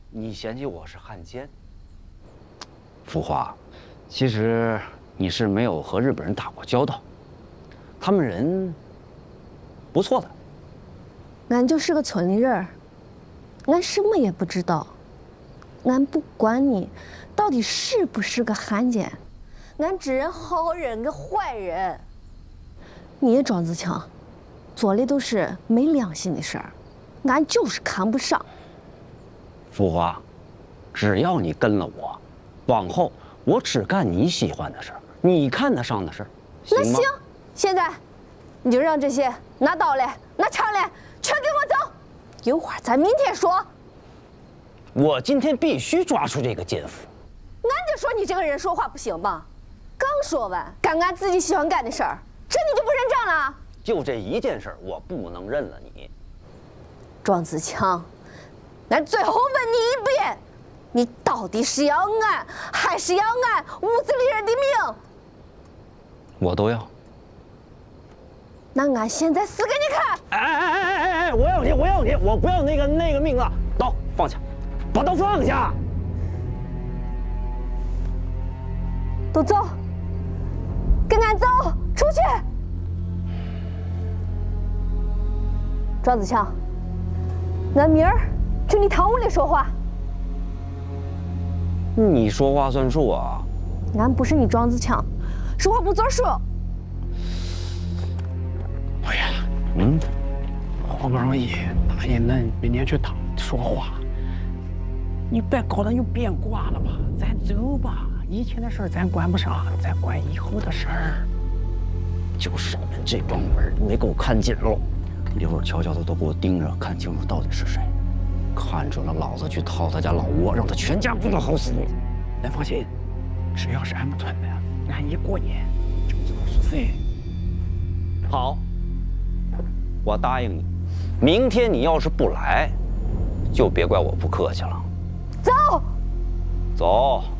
你嫌弃我是汉奸？ 福华，其实你是没有和日本人打过交道，他们人不错的。 俺就是个村里人儿，俺什么也不知道，俺不管你到底是不是个汉奸，俺只认好人跟坏人。你庄子强，做的都是没良心的事儿，俺就是看不上。 福华，只要你跟了我，往后我只干你喜欢的事儿，你看得上的事儿， 那行，现在你就让这些拿刀的、拿枪的全给我走，有话咱明天说。 我今天必须抓住这个奸夫。 俺就说你这个人说话不行吧？刚说完干俺自己喜欢干的事儿，这你就不认账了？ 就这一件事儿，我不能认了你。 庄子强，俺最后问你一遍，你到底是要俺，还是要俺屋子里人的命？ 我都要。 那俺现在死给你看！ 哎！我要你！我不要那个命了！刀放下，把刀放下！ 都走，跟俺走出去！庄子强，俺明儿去你堂屋里说话。 你说话算数啊！ 俺不是你庄子强，说话不作数。 老爷，好不容易答应恁明天去堂说话，你别搞得又变卦了吧？咱走吧，以前的事儿咱管不上，咱管以后的事儿。 就是你们这帮门没给我看紧喽！一会儿悄悄的都给我盯着，看清楚到底是谁。看准了，老子去掏他家老窝，让他全家不得好死。 恁放心，只要是俺们村的，俺一过年就知道是谁。 好，我答应你，明天你要是不来，就别怪我不客气了。 走， 走。